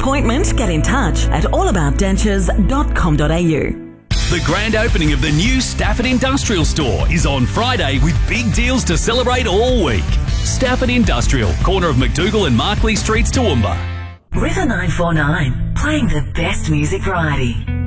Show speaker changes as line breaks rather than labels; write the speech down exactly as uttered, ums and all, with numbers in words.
appointment, get in touch at allaboutdentures dot com dot a u.
The grand opening of the new Stafford Industrial Store is on Friday with big deals to celebrate all week. Stafford Industrial, corner of McDougall and Markley Streets, Toowoomba.
River nine four nine, playing the best music variety.